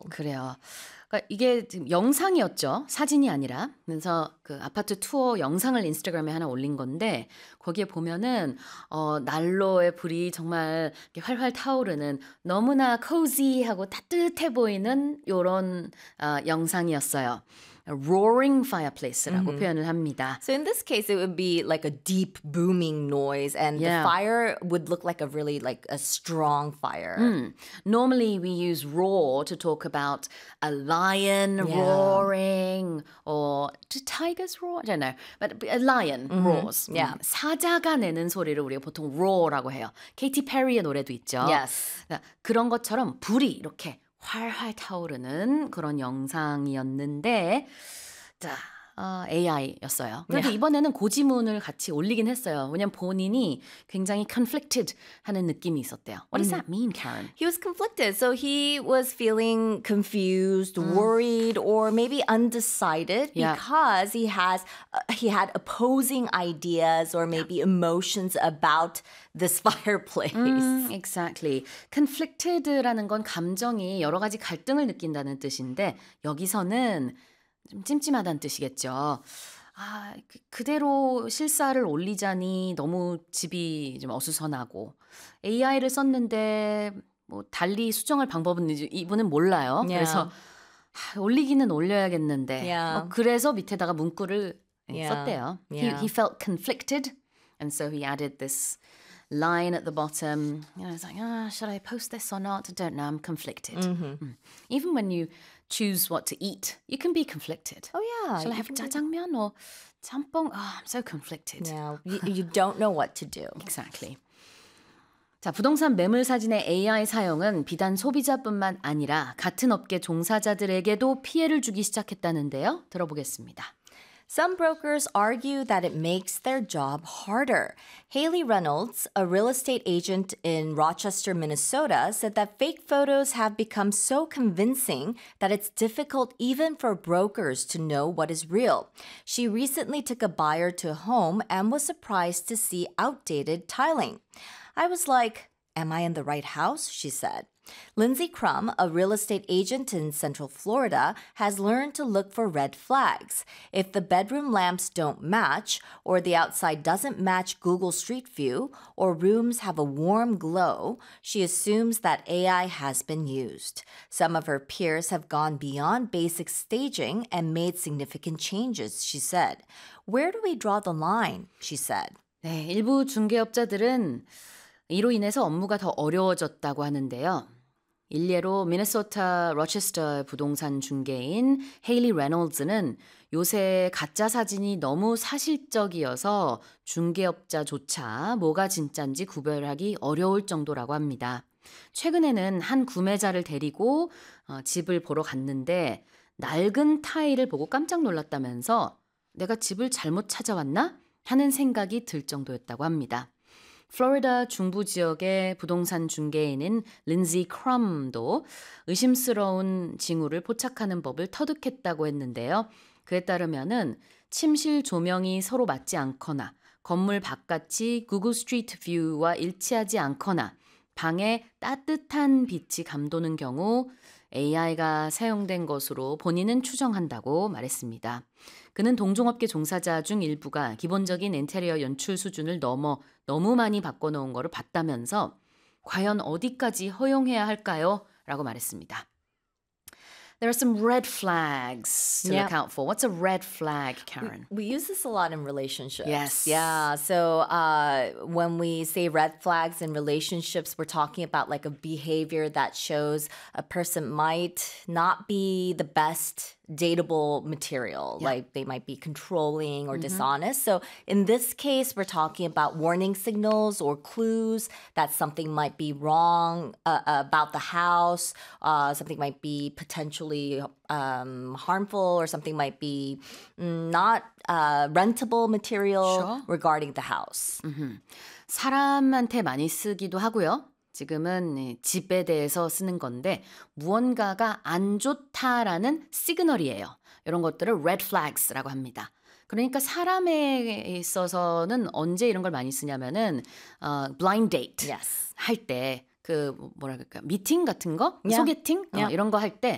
그래요. 그러니까 이게 지금 영상이었죠. 사진이 아니라. 그래서 그 아파트 투어 영상을 인스타그램에 하나 올린 건데 거기에 보면은 난로의 불이 정말 이렇게 활활 타오르는 너무나 cozy하고 따뜻해 보이는 요런 영상이었어요. roaring fireplace라고 표현을 합니다. So in this case, it would be like a deep booming noise, and the Yeah. fire would look like a really like a strong fire. Normally we use roar to talk about a lion roaring or do tigers roar? I don't know. But a lion roars. Yeah. 사자가 내는 소리를 우리가 보통 roar라고 해요. 케이티 페리의 노래도 있죠. Yes. 그런 것처럼 불이 이렇게 활활 타오르는 그런 영상이었는데 자, AI였어요. 그런데 이번에는 고지문을 같이 올리긴 했어요. 왜냐면 본인이 굉장히 conflicted 하는 느낌이 있었대요. What does that mean, Karen? He was conflicted. So he was feeling confused, worried, or maybe undecided Yeah. because he had opposing ideas or maybe emotions about this fireplace. Exactly. conflicted라는 건 감정이 여러 가지 갈등을 느낀다는 뜻인데 여기서는 좀 찜찜하다는 뜻이겠죠. 그대로 실사를 올리자니 너무 집이 좀 어수선하고 AI를 썼는데 뭐 달리 수정할 방법은 이분은 몰라요. Yeah. 그래서 올리기는 올려야겠는데 Yeah. 그래서 밑에다가 문구를 Yeah. 썼대요. Yeah. He felt conflicted and so he added this line at the bottom. It's like, should I post this or not? I don't know. I'm conflicted. Even when you choose what to eat, you can be conflicted. Oh yeah. Shall I have 짜장면 or 짬뽕? I'm so conflicted. Yeah. You don't know what to do. Exactly. 자, 부동산 매물 사진의 AI 사용은 비단 소비자뿐만 아니라 같은 업계 종사자들에게도 피해를 주기 시작했다는데요. 들어보겠습니다. Some brokers argue that it makes their job harder. Haley Reynolds, a real estate agent in Rochester, Minnesota, said that fake photos have become so convincing that it's difficult even for brokers to know what is real. She recently took a buyer to a home and was surprised to see outdated tiling. I was like, am I in the right house? She said. Lindsay Crum, a real estate agent in Central Florida, has learned to look for red flags. If the bedroom lamps don't match, or the outside doesn't match Google Street View, or rooms have a warm glow, she assumes that AI has been used. Some of her peers have gone beyond basic staging and made significant changes, she said. Where do we draw the line? She said. 네, 일부 중개업자들은 이로 인해서 업무가 더 어려워졌다고 하는데요. 일례로 미네소타 로체스터 부동산 중개인 헤일리 레놀즈는 요새 가짜 사진이 너무 사실적이어서 중개업자조차 뭐가 진짜인지 구별하기 어려울 정도라고 합니다. 최근에는 한 구매자를 데리고 집을 보러 갔는데 낡은 타일을 보고 깜짝 놀랐다면서 내가 집을 잘못 찾아왔나? 하는 생각이 들 정도였다고 합니다. 플로리다 중부 지역의 부동산 중개인인 린지 크럼도 의심스러운 징후를 포착하는 법을 터득했다고 했는데요. 그에 따르면은 침실 조명이 서로 맞지 않거나 건물 바깥이 구글 스트리트 뷰와 일치하지 않거나 방에 따뜻한 빛이 감도는 경우 AI가 사용된 것으로 본인은 추정한다고 말했습니다. 그는 동종업계 종사자 중 일부가 기본적인 인테리어 연출 수준을 넘어 너무 많이 바꿔놓은 거를 봤다면서 과연 어디까지 허용해야 할까요? 라고 말했습니다. There are some red flags to look out for. What's a red flag, Karen? We use this a lot in relationships. Yes. Yeah. So when we say red flags in relationships, we're talking about like a behavior that shows a person might not be the best dateable material. Like they might be controlling or dishonest. So in this case, we're talking about warning signals or clues that something might be wrong about the house. Something might be potentially harmful, or something might be not rentable material regarding the house. 사람한테 많이 쓰기도 하고요. 지금은 집에 대해서 쓰는 건데 무언가가 안 좋다라는 시그널이에요. 이런 것들을 red flags라고 합니다. 그러니까 사람에 있어서는 언제 이런 걸 많이 쓰냐면은 blind date 할 때 그 뭐라 그럴까 미팅 같은 거 소개팅 이런 거 할 때